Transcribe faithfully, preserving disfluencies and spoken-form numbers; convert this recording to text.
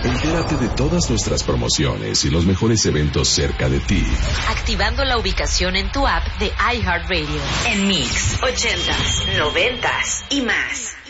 Entérate de todas nuestras promociones y los mejores eventos cerca de ti. Activando la ubicación en tu app de iHeartRadio. En Mix, ochentas, noventas y más.